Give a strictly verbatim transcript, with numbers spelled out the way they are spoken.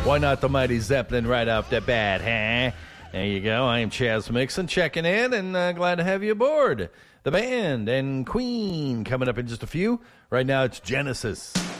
Why not the mighty Zeppelin right off the bat, huh? There you go. I am Chaz Mixon checking in, and uh, glad to have you aboard. The band and Queen coming up in just a few. Right now it's Genesis.